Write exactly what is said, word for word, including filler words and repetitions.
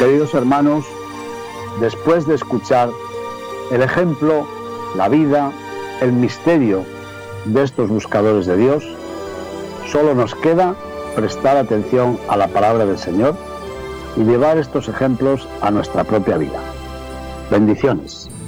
Queridos hermanos, después de escuchar el ejemplo, la vida, el misterio de estos buscadores de Dios, solo nos queda prestar atención a la palabra del Señor y llevar estos ejemplos a nuestra propia vida. Bendiciones.